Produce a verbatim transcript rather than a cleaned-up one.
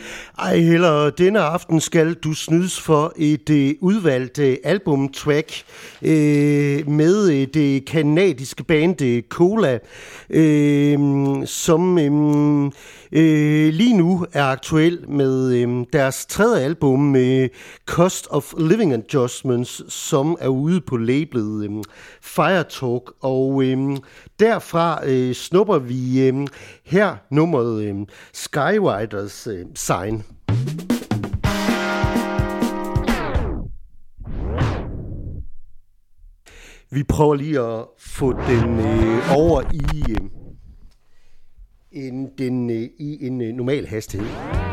Ej, heller denne aften skal du snydes for et øh, udvalgt øh, albumtrack øh, med øh, det kanadiske band øh, Cola, øh, som øh, øh, lige nu er aktuel med øh, deres tredje album, øh, Cost of Living Adjustments, som er ude på labelet øh, Fire Talk, og øh, derfra øh, snupper vi øh, her nummeret øh, Skywriters øh, Sign. Vi prøver lige at få den øh, over i, øh, en, den, øh, i en øh, normal hastighed.